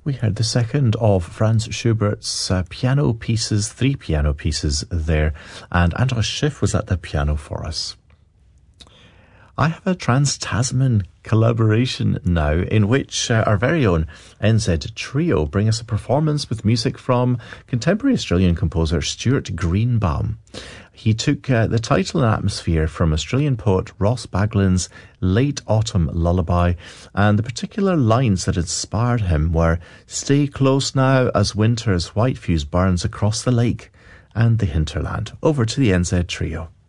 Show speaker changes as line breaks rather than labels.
We heard the second of Franz Schubert's piano pieces, 3 piano pieces there, and Andras Schiff was at the piano for us. I have a Trans-Tasman collaboration now in which our very own NZ Trio bring us a performance with music from contemporary Australian composer Stuart Greenbaum. He took the title and atmosphere from Australian poet Ross Baglin's Late Autumn Lullaby, and the particular lines that inspired him were "Stay close now as winter's white fuse burns across the lake" and the hinterland. Over to the NZ Trio.